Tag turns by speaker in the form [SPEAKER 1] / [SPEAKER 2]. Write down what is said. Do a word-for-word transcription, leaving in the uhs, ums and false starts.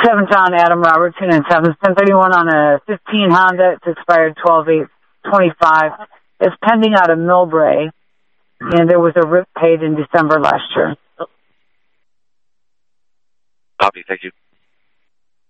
[SPEAKER 1] seven John Adam Robertson and seven ten thirty-one on a fifteen Honda. It's expired twelve eight twenty-five. It's pending out of Millbrae, and there was a R I P paid in December last year.
[SPEAKER 2] Copy, thank you.